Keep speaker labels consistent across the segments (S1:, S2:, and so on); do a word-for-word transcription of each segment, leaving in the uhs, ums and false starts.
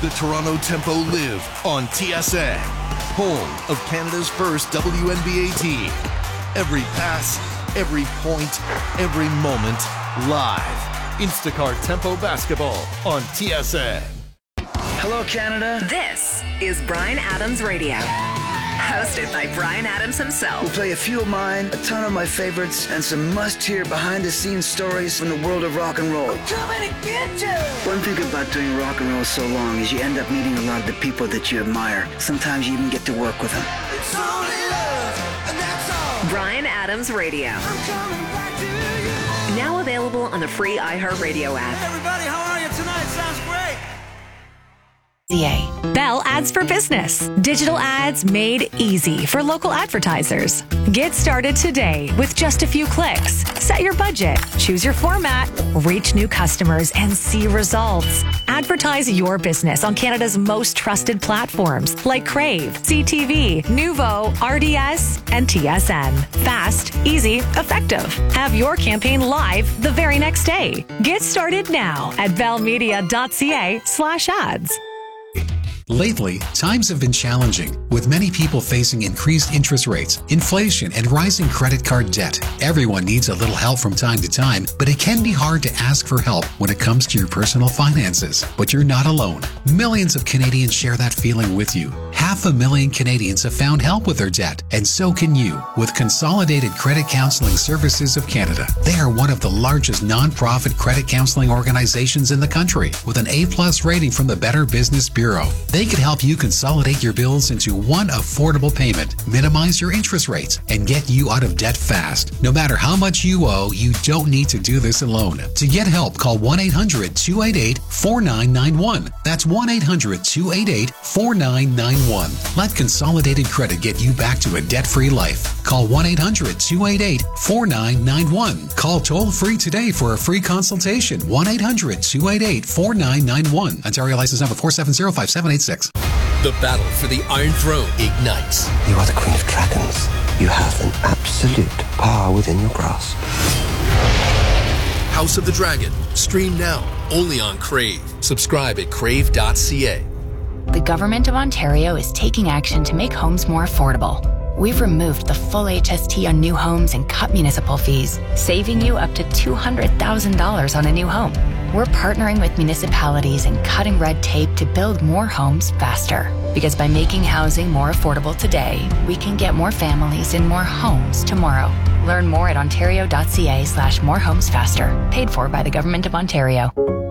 S1: the Toronto Tempo live on T S N, home of Canada's first W N B A team. Every pass, every point, every moment, live. Instacart Tempo Basketball on T S N.
S2: Hello, Canada.
S3: This is Bryan Adams Radio. Hosted by Bryan Adams himself.
S2: We'll play a few of mine, a ton of my favorites, and some must-hear behind-the-scenes stories from the world of rock and roll.
S4: I'm coming to get you!
S2: One thing about doing rock and roll so long is you end up meeting a lot of the people that you admire. Sometimes you even get to work with them.
S4: It's only love, and that's all.
S3: Bryan Adams Radio.
S4: I'm coming back to you.
S3: Now available on the free iHeartRadio app.
S4: Hey everybody, how are you tonight? Sounds great.
S5: Bell Ads for Business. Digital ads made easy for local advertisers. Get started today with just a few clicks. Set your budget, choose your format, reach new customers, and see results. Advertise your business on Canada's most trusted platforms like Crave, C T V, Nuvo, R D S, and T S N. Fast, easy, effective. Have your campaign live the very next day. Get started now at bellmedia.ca slash ads.
S6: Lately, times have been challenging, with many people facing increased interest rates, inflation, and rising credit card debt. Everyone needs a little help from time to time, but it can be hard to ask for help when it comes to your personal finances. But you're not alone. Millions of Canadians share that feeling with you. Half a million Canadians have found help with their debt, and so can you with Consolidated Credit Counseling Services of Canada. They are one of the largest non-profit credit counseling organizations in the country, with an A-plus rating from the Better Business Bureau. They can help you consolidate your bills into one affordable payment, minimize your interest rates, and get you out of debt fast. No matter how much you owe, you don't need to do this alone. To get help, call one eight hundred two eight eight four nine nine one. That's one eight hundred two eight eight four nine nine one. Let Consolidated Credit get you back to a debt-free life. Call one eight hundred two eight eight four nine nine one. Call toll-free today for a free consultation. one eight hundred two eight eight four nine nine one. Ontario license number four seven zero five seven eight six.
S7: The battle for the Iron Throne ignites.
S8: You are the Queen of Dragons. You have an absolute power within your grasp.
S7: House of the Dragon. Stream now. Only on Crave. Subscribe at crave dot c a.
S9: The Government of Ontario is taking action to make homes more affordable. We've removed the full H S T on new homes and cut municipal fees, saving you up to two hundred thousand dollars on a new home. We're partnering with municipalities and cutting red tape to build more homes faster. Because by making housing more affordable today, we can get more families in more homes tomorrow. Learn more at ontario dot c a slash more homes faster. Paid for by the Government of Ontario.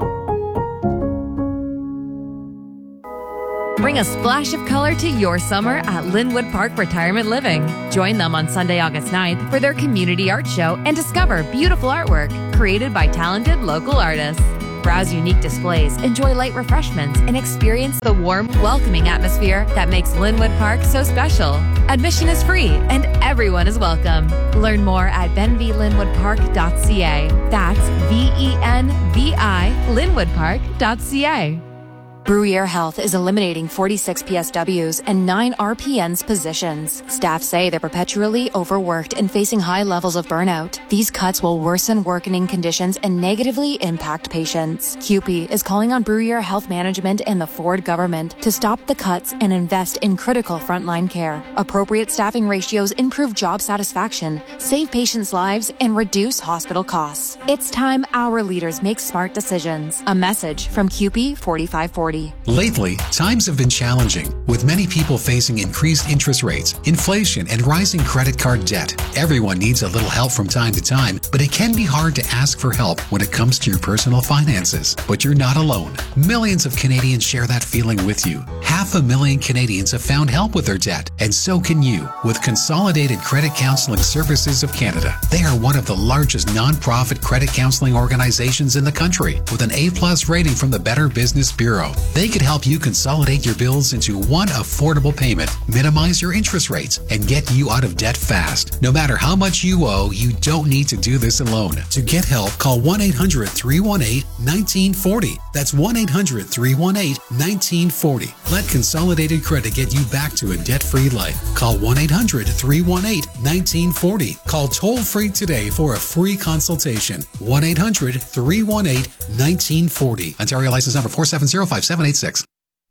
S10: Bring a splash of color to your summer at Linwood Park Retirement Living. Join them on Sunday, August ninth for their community art show and discover beautiful artwork created by talented local artists. Browse unique displays, enjoy light refreshments, and experience the warm, welcoming atmosphere that makes Linwood Park so special. Admission is free and everyone is welcome. Learn more at benvi linwood park dot c a. That's V E N V I linwood park dot c a.
S11: Bruyere Health is eliminating forty-six P S Ws and nine R P Ns positions. Staff say they're perpetually overworked and facing high levels of burnout. These cuts will worsen working conditions and negatively impact patients. C U P E is calling on Bruyere Health Management and the Ford government to stop the cuts and invest in critical frontline care. Appropriate staffing ratios improve job satisfaction, save patients' lives, and reduce hospital costs. It's time our leaders make smart decisions. A message from C U P E forty-five forty.
S6: Lately, times have been challenging, with many people facing increased interest rates, inflation, and rising credit card debt. Everyone needs a little help from time to time, but it can be hard to ask for help when it comes to your personal finances. But you're not alone. Millions of Canadians share that feeling with you. Half a million Canadians have found help with their debt, and so can you with Consolidated Credit Counseling Services of Canada. They are one of the largest non-profit credit counseling organizations in the country, with an A-plus rating from the Better Business Bureau. They could help you consolidate your bills into one affordable payment, minimize your interest rates, and get you out of debt fast. No matter how much you owe, you don't need to do this alone. To get help, call one eight hundred three one eight one nine four zero. That's one eight hundred three one eight one nine four zero. Let Consolidated Credit get you back to a debt-free life. Call one eight hundred three one eight one nine four zero. Call toll-free today for a free consultation. one eight hundred three one eight one nine four zero. Ontario license number four seven zero five seven eight six.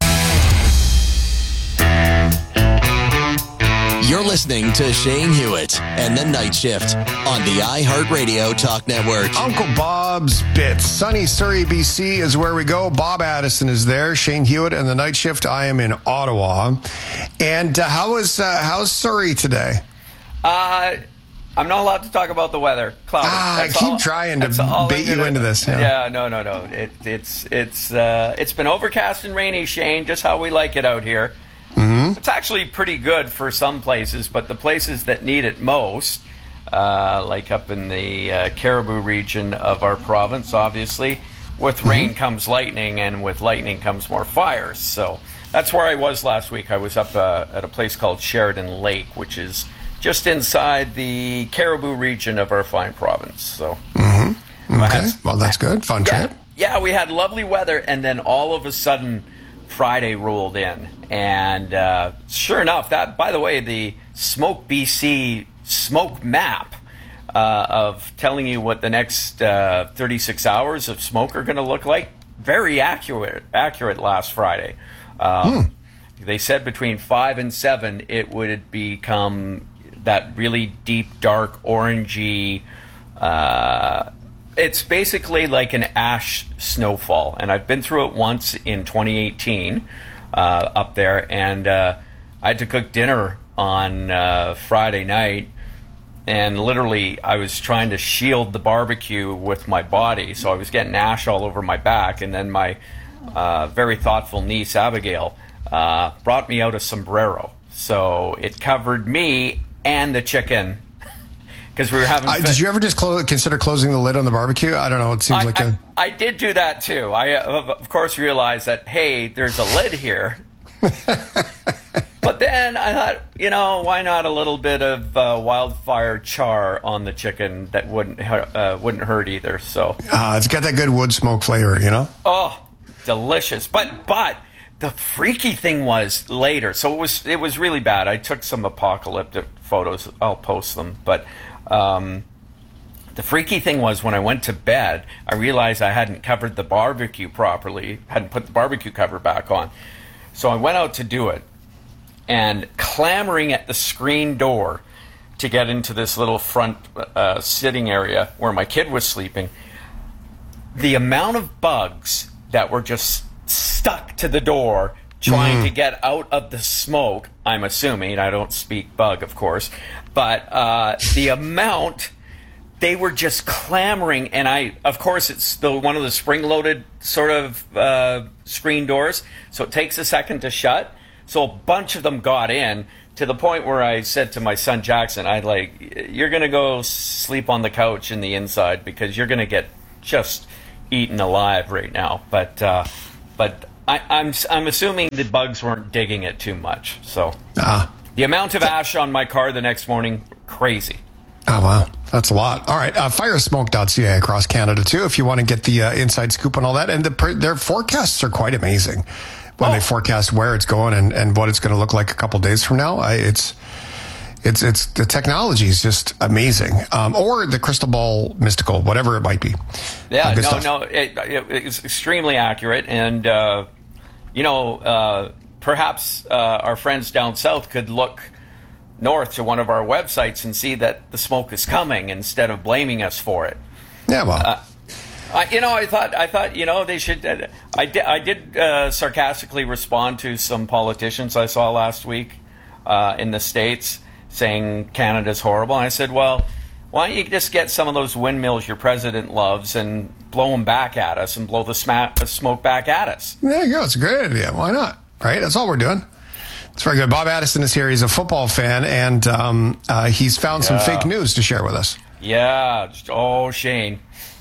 S12: You're listening to Shane Hewitt and the Night Shift on the iHeartRadio Talk Network.
S13: Uncle Bob's Bits. Sunny Surrey, B C is where we go. Bob Addison is there. Shane Hewitt and the Night Shift. I am in Ottawa. And uh, how is uh, how's Surrey today?
S14: Uh, I'm not allowed to talk about the weather. Cloudy.
S13: Ah, I keep
S14: all,
S13: trying to bait you into this. Yeah,
S14: yeah no, no, no. It, it's it's uh, it's been overcast and rainy, Shane, just how we like it out here.
S13: Mm-hmm.
S14: It's actually pretty good for some places, but the places that need it most, uh, like up in the uh, Caribou region of our province, obviously, with mm-hmm. rain comes lightning, and with lightning comes more fires. So that's where I was last week. I was up uh, at a place called Sheridan Lake, which is just inside the Caribou region of our fine province. So,
S13: mm-hmm. okay, had, well, that's good. Fun
S14: yeah,
S13: trip.
S14: Yeah, we had lovely weather, and then all of a sudden, Friday rolled in, and uh, sure enough, that, by the way, the Smoke B C smoke map uh, of telling you what the next uh, thirty-six hours of smoke are going to look like, very accurate. Accurate last Friday. Um, hmm. They said between five and seven, it would become that really deep, dark, orangey. Uh, it's basically like an ash snowfall, and I've been through it once in twenty eighteen uh, up there, and uh, I had to cook dinner on uh, Friday night, and literally I was trying to shield the barbecue with my body, so I was getting ash all over my back, and then my uh, very thoughtful niece Abigail uh, brought me out a sombrero, so it covered me and the chicken. Because we were having.
S13: Uh, did you ever just close, consider closing the lid on the barbecue? I don't know. It seems
S14: I,
S13: like a.
S14: I, I did do that too. I uh, of course realized that hey, there's a lid here. But then I thought, you know, why not a little bit of uh, wildfire char on the chicken that wouldn't uh, wouldn't hurt either. So.
S13: Uh, it's got that good wood smoke flavor, you know.
S14: Oh, delicious! But but. The freaky thing was later, so it was it was really bad. I took some apocalyptic photos. I'll post them. But um, the freaky thing was when I went to bed, I realized I hadn't covered the barbecue properly, hadn't put the barbecue cover back on. So I went out to do it, and clamoring at the screen door to get into this little front uh, sitting area where my kid was sleeping, the amount of bugs that were just stuck to the door trying mm. to get out of the smoke, I'm assuming. I don't speak bug, of course. But uh, the amount, they were just clamoring. And I, of course, it's the one of the spring-loaded sort of uh, screen doors. So it takes a second to shut. So a bunch of them got in to the point where I said to my son Jackson, I like, you're going to go sleep on the couch in the inside because you're going to get just eaten alive right now. But... Uh, But I, I'm I'm assuming the bugs weren't digging it too much. So
S13: uh,
S14: the amount of ash on my car the next morning, crazy.
S13: Oh, wow. That's a lot. All right. Uh, firesmoke dot c a across Canada, too, if you want to get the uh, inside scoop on all that. And the, their forecasts are quite amazing when oh. they forecast where it's going and, and what it's going to look like a couple days from now. I, it's... It's it's the technology is just amazing, um, or the crystal ball mystical, whatever it might be.
S14: Yeah,
S13: uh,
S14: no,
S13: stuff.
S14: no, it, it, it's extremely accurate, and uh, you know, uh, perhaps uh, our friends down south could look north to one of our websites and see that the smoke is coming instead of blaming us for it.
S13: Yeah, well.
S14: Uh, I, you know, I thought, I thought, you know, they should. Uh, I did, I did uh, sarcastically respond to some politicians I saw last week uh, in the States, saying Canada's horrible. And I said, well, why don't you just get some of those windmills your president loves and blow them back at us and blow the, sma- the smoke back at us?
S13: There you go. It's a great idea. Why not? Right? That's all we're doing. It's very good. Bob Addison is here. He's a football fan, and um, uh, he's found yeah. some fake news to share with us.
S14: Yeah. Oh, Shane.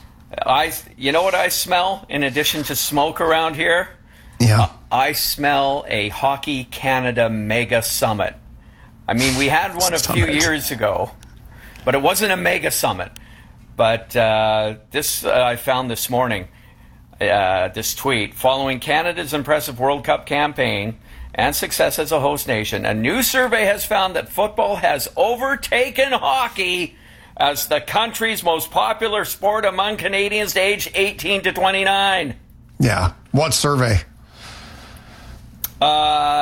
S14: I, you know what I smell in addition to smoke around here?
S13: Yeah.
S14: Uh, I smell a Hockey Canada mega summit. I mean, we had one a few years ago, but it wasn't a mega summit. But uh, this uh, I found this morning, uh, this tweet. Following Canada's impressive World Cup campaign and success as a host nation, a new survey has found that football has overtaken hockey as the country's most popular sport among Canadians aged eighteen to twenty-nine.
S13: Yeah. What survey?
S14: Uh...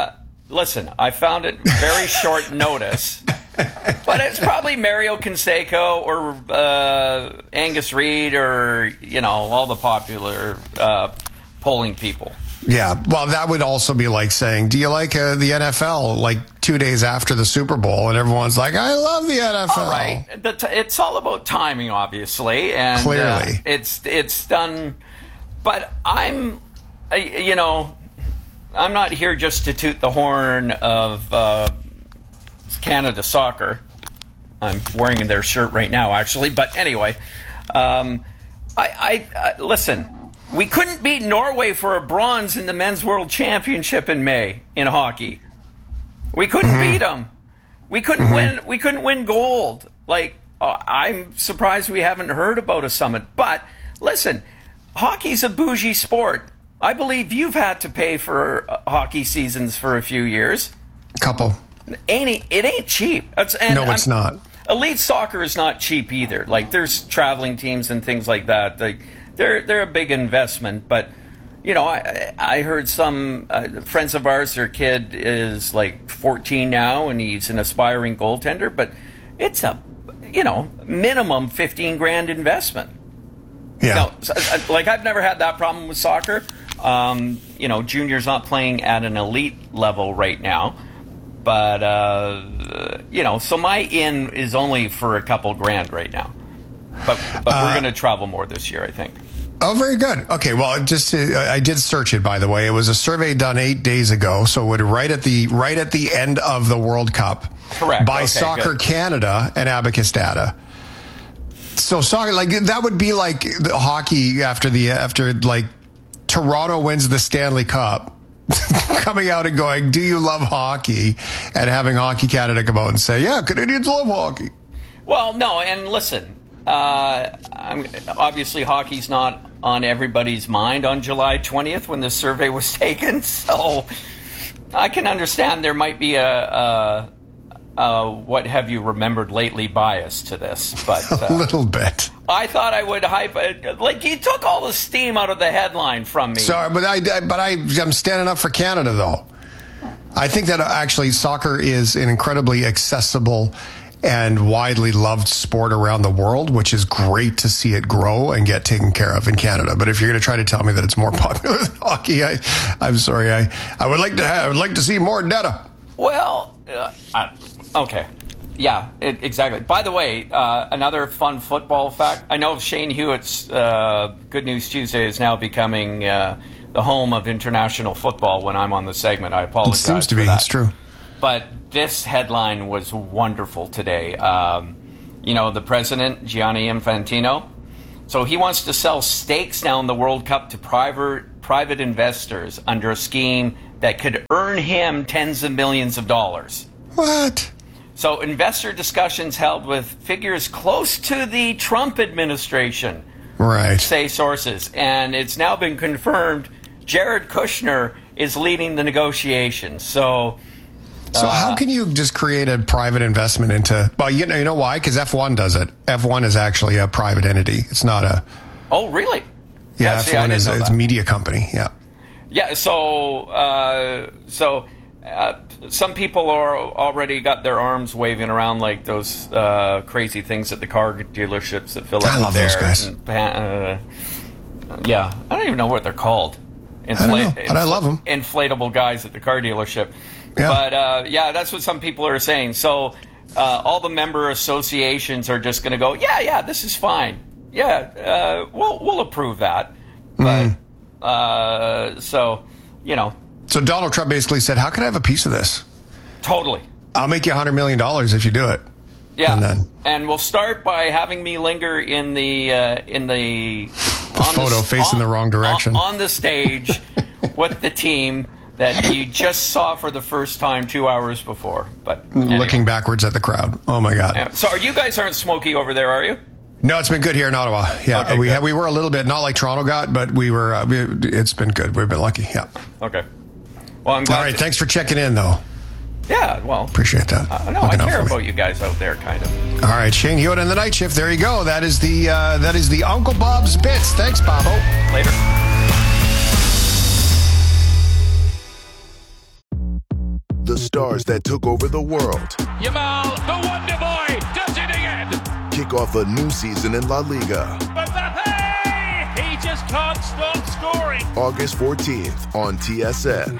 S14: listen, I found it very short notice, but it's probably Mario Canseco or uh, Angus Reid or, you know, all the popular uh, polling people.
S13: Yeah, well, that would also be like saying, do you like uh, the N F L, like two days after the Super Bowl, and everyone's like, I love the N F L.
S14: All right. The t- it's all about timing, obviously. And,
S13: Clearly.
S14: Uh, it's, it's done, but I'm, uh, you know, I'm not here just to toot the horn of uh, Canada soccer. I'm wearing their shirt right now, actually. But anyway, um, I, I uh, listen, we couldn't beat Norway for a bronze in the Men's World Championship in May in hockey. We couldn't mm-hmm. beat them. We couldn't mm-hmm. win. We couldn't win gold. Like, uh, I'm surprised we haven't heard about a summit. But listen, hockey's a bougie sport. I believe you've had to pay for uh, hockey seasons for a few years.
S13: Couple.
S14: Ain't it ain't cheap. It's, and
S13: no, it's I'm, not.
S14: Elite soccer is not cheap either. Like, there's traveling teams and things like that. Like, they're they're a big investment. But, you know, I I heard some uh, friends of ours, their kid is like fourteen now, and he's an aspiring goaltender. But it's a, you know, minimum fifteen grand investment.
S13: Yeah.
S14: You know, like, I've never had that problem with soccer. Um, you know, junior's not playing at an elite level right now. But, uh, you know, so my in is only for a couple grand right now. But but uh, we're going to travel more this year, I think.
S13: Oh, very good. Okay, well, just to, I did search it, by the way. It was a survey done eight days ago, so it right at the right at the end of the World Cup.
S14: Correct.
S13: By
S14: okay,
S13: Soccer
S14: good.
S13: Canada and Abacus Data. So soccer, like, that would be like the hockey after the after like Toronto wins the Stanley Cup. Coming out and going, do you love hockey? And having Hockey Canada come out and say, yeah, Canadians love hockey.
S14: Well, no, and listen, uh, I'm, obviously hockey's not on everybody's mind on July twentieth when this survey was taken, so I can understand there might be a, a, a what have you remembered lately bias to this. But uh,
S13: a little bit.
S14: I thought I would hype it. Like, you took all the steam out of the headline from me.
S13: Sorry, but I, but I, I'm standing up for Canada, though. I think that actually soccer is an incredibly accessible and widely loved sport around the world, which is great to see it grow and get taken care of in Canada. But if you're going to try to tell me that it's more popular than hockey, I, I'm sorry. I, I would like to have, I would like to see more data.
S14: Well, uh, I, okay. Yeah, it, exactly. By the way, uh, another fun football fact. I know Shane Hewitt's uh, Good News Tuesday is now becoming uh, the home of international football when I'm on the segment. I apologize.
S13: It seems to
S14: for
S13: be.
S14: That.
S13: It's true.
S14: But this headline was wonderful today. Um, you know, the president, Gianni Infantino, so he wants to sell stakes now in the World Cup to private, private investors under a scheme that could earn him tens of millions of dollars.
S13: What?
S14: So investor discussions held with figures close to the Trump administration,
S13: right?
S14: Say sources. And it's now been confirmed Jared Kushner is leading the negotiations. So
S13: So
S14: uh,
S13: how can you just create a private investment into, well, you know, you know why? Because F one does it. F one is actually a private entity. It's not a...
S14: Oh, really?
S13: Yeah,
S14: yeah
S13: F one
S14: see,
S13: is it's a media company, yeah.
S14: Yeah, so... Uh, so... Uh, some people are already got their arms waving around like those uh, crazy things at the car dealerships that fill up.
S13: I love
S14: there.
S13: those guys.
S14: And, uh, yeah, I don't even know what they're called.
S13: Infla- I don't know, but I love them.
S14: Inflatable guys at the car dealership.
S13: Yeah.
S14: But uh, yeah, that's what some people are saying. So uh, all the member associations are just going to go, yeah, yeah, this is fine. Yeah, uh, we'll we'll approve that.
S13: Mm.
S14: But uh, so you know.
S13: So Donald Trump basically said, how can I have a piece of this?
S14: Totally.
S13: I'll make you one hundred million dollars if you do it.
S14: Yeah.
S13: And, then,
S14: and we'll start by having me linger in the uh, in the,
S13: the photo the, facing
S14: on,
S13: the wrong direction.
S14: On, on the stage with the team that you just saw for the first time two hours before. But anyway.
S13: Looking backwards at the crowd. Oh, my God.
S14: Yeah. So are you guys aren't smoky over there, are you?
S13: No, it's been good here in Ottawa. Yeah,
S14: okay,
S13: we
S14: good.
S13: had, we were a little bit, not like Toronto got, but we were. Uh, we, it's been good. We've been lucky. Yeah.
S14: Okay. Well, I'm glad
S13: All right.
S14: to-
S13: Thanks for checking in, though.
S14: Yeah, well.
S13: Appreciate that.
S14: Uh, no,
S13: Looking
S14: I care
S13: about
S14: me. you guys out there, kind of.
S13: All right, Shane Hewitt and the Night Shift. There you go. That is the uh, that is the Uncle Bob's Bits. Thanks, Bobo.
S14: Later.
S15: the stars that took over the world.
S16: Yamal, the Wonder Boy, does it again!
S15: Kick off a new season in La Liga.
S16: Mbappe! He just can't stop scoring!
S15: August fourteenth on T S N.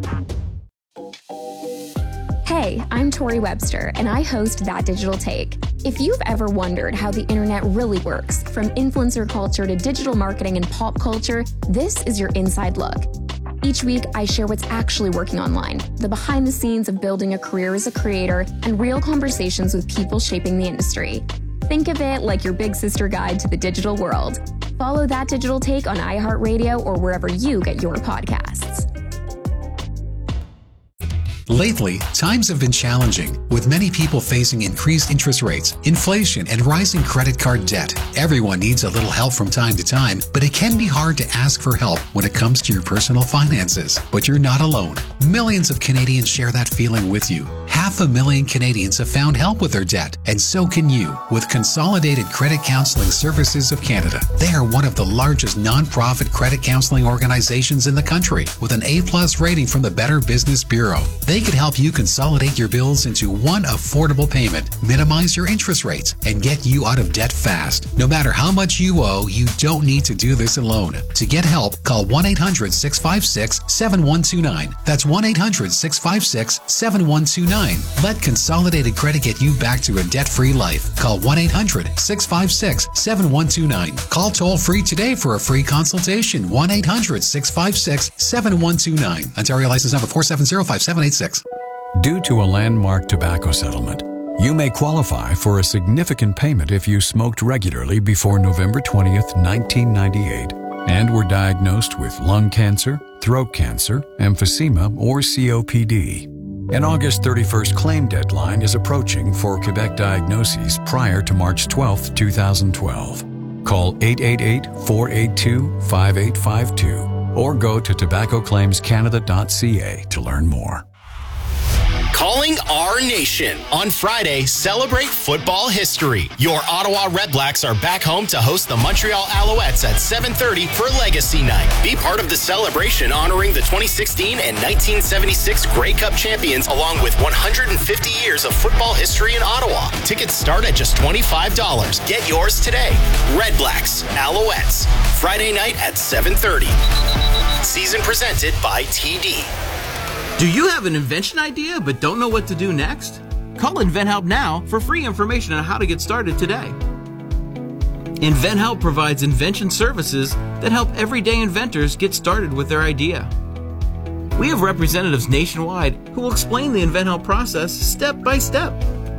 S17: Hey, I'm Tori Webster, and I host That Digital Take. If you've ever wondered how the internet really works, from influencer culture to digital marketing and pop culture, this is your inside look. Each week, I share what's actually working online, the behind the scenes of building a career as a creator, and real conversations with people shaping the industry. Think of it like your big sister guide to the digital world. Follow That Digital Take on iHeartRadio or wherever you get your podcasts.
S6: Lately, times have been challenging, with many people facing increased interest rates, inflation, and rising credit card debt. Everyone needs a little help from time to time, but it can be hard to ask for help when it comes to your personal finances. But you're not alone. Millions of Canadians share that feeling with you. Half a million Canadians have found help with their debt, and so can you with Consolidated Credit Counseling Services of Canada. They are one of the largest nonprofit credit counseling organizations in the country, with an A-plus rating from the Better Business Bureau. They could help you consolidate your bills into one affordable payment, minimize your interest rates, and get you out of debt fast. No matter how much you owe, you don't need to do this alone. To get help, call one eight hundred six five six seven one two nine. That's one eight hundred six five six seven one two nine. Let Consolidated Credit get you back to a debt-free life. Call one eight hundred six five six seven one two nine. Call toll-free today for a free consultation. one eight hundred six five six seven one two nine. Ontario license number four seven zero five seven eight six.
S18: Due to a landmark tobacco settlement, you may qualify for a significant payment if you smoked regularly before November twentieth, nineteen ninety-eight, and were diagnosed with lung cancer, throat cancer, emphysema, or C O P D. An August thirty-first claim deadline is approaching for Quebec diagnoses prior to March twelfth, twenty twelve. Call eight eight eight, four eight two, five eight five two or go to tobacco claims canada dot c a to learn more.
S12: Calling our nation. On Friday, celebrate football history. Your Ottawa Redblacks are back home to host the Montreal Alouettes at seven thirty for Legacy Night. Be part of the celebration honoring the twenty sixteen and nineteen seventy-six Grey Cup champions, along with one hundred fifty years of football history in Ottawa. Tickets start at just twenty-five dollars. Get yours today. Redblacks, Alouettes, Friday night at seven thirty. Season presented by T D.
S19: Do you have an invention idea but don't know what to do next? Call InventHelp now for free information on how to get started today. InventHelp provides invention services that help everyday inventors get started with their idea. We have representatives nationwide who will explain the InventHelp process step by step.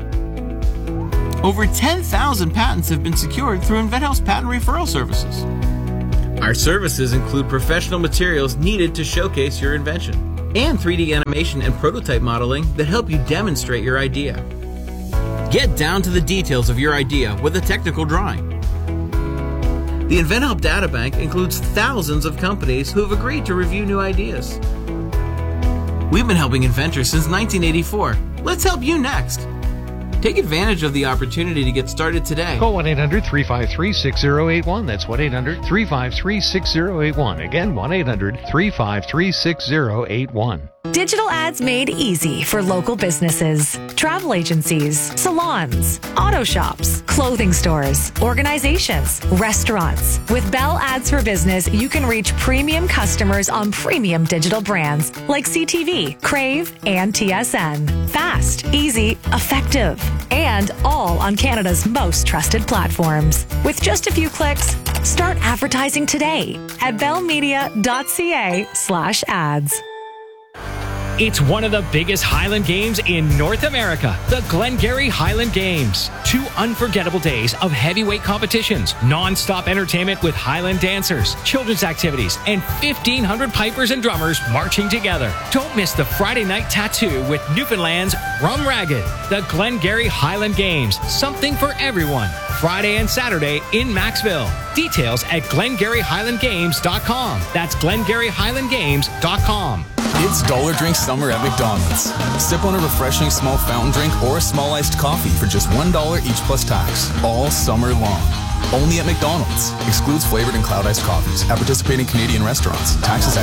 S19: Over ten thousand patents have been secured through InventHelp's patent referral services. Our services include professional materials needed to showcase your invention, and three D animation and prototype modeling that help you demonstrate your idea. Get down to the details of your idea with a technical drawing. The InventHelp Databank includes thousands of companies who have agreed to review new ideas. We've been helping inventors since nineteen eighty-four. Let's help you next. Take advantage of the opportunity to get started today.
S20: Call one eight hundred three five three six zero eight one. That's one eight hundred three five three six zero eight one. Again, one eight hundred three five three six zero eight one.
S5: Digital ads made easy for local businesses, travel agencies, salons, auto shops, clothing stores, organizations, restaurants. With Bell Ads for Business, you can reach premium customers on premium digital brands like C T V, Crave, and T S N. Fast, easy, effective, and all on Canada's most trusted platforms. With just a few clicks, start advertising today at bellmedia.ca slash ads.
S21: It's one of the biggest Highland Games in North America, the Glengarry Highland Games. Two unforgettable days of heavyweight competitions, non-stop entertainment with Highland dancers, children's activities, and fifteen hundred pipers and drummers marching together. Don't miss the Friday night tattoo with Newfoundland's Rum Ragged. The Glengarry Highland Games, something for everyone. Friday and Saturday in Maxville. Details at glengarry highland games dot com. That's glengarry highland games dot com.
S22: It's Dollar Drink Summer at McDonald's. Sip on a refreshing small fountain drink or a small iced coffee for just one dollar each plus tax, all summer long. Only at McDonald's. Excludes flavored and cloud iced coffees at participating Canadian restaurants. Taxes at